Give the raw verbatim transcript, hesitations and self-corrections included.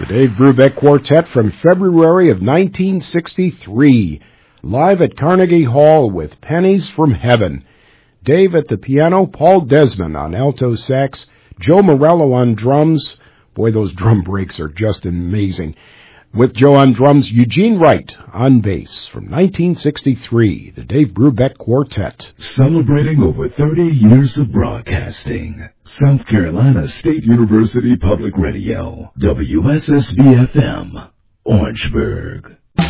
The Dave Brubeck Quartet from February of nineteen sixty-three, live at Carnegie Hall with Pennies from Heaven. Dave at the piano, Paul Desmond on alto sax, Joe Morello on drums. Boy, those drum breaks are just amazing. With Joe on drums, Eugene Wright on bass from nineteen sixty-three, the Dave Brubeck Quartet. Celebrating over thirty years of broadcasting. South Carolina State University Public Radio, W S S B F M, Orangeburg.